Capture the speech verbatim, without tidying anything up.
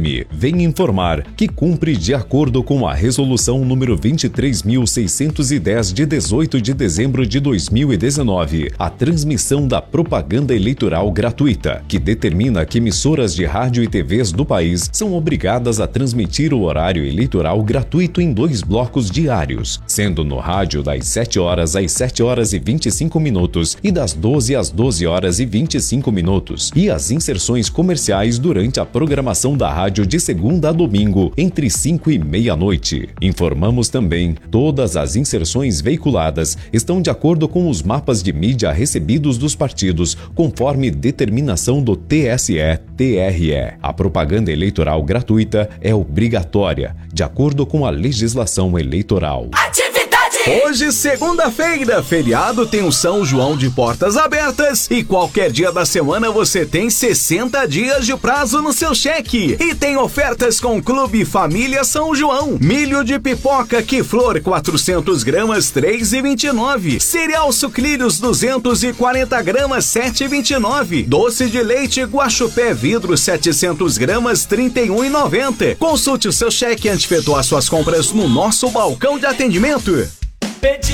Uniforme vem informar que cumpre de acordo com a Resolução número vinte e três mil seiscentos e dez de dezoito de dezembro de dois mil e dezenove, a transmissão da propaganda eleitoral gratuita, que determina que emissoras de rádio e T Vs do país são obrigadas a transmitir o horário eleitoral gratuito em dois blocos diários, sendo no rádio das sete horas às sete horas e vinte e cinco minutos e das doze às doze horas e vinte e cinco minutos, e as inserções comerciais durante a programação da rádio de segunda a domingo, entre cinco e meia-noite. Informamos também, todas as inserções veiculadas estão de acordo com os mapas de mídia recebidos dos partidos, conforme determinação do T S E-T R E. A propaganda eleitoral gratuita é obrigatória, de acordo com a legislação eleitoral. Hoje, segunda-feira, feriado, tem o São João de portas abertas e qualquer dia da semana você tem sessenta dias de prazo no seu cheque. E tem ofertas com Clube Família São João. Milho de pipoca Quiflor quatrocentos gramas, três reais e vinte e nove centavos. Cereal Sucrilhos duzentos e quarenta gramas, sete reais e vinte e nove centavos. Doce de leite Guaxupé Vidro setecentos gramas, trinta e um reais e noventa centavos. Consulte o seu cheque antes de efetuar suas compras no nosso balcão de atendimento.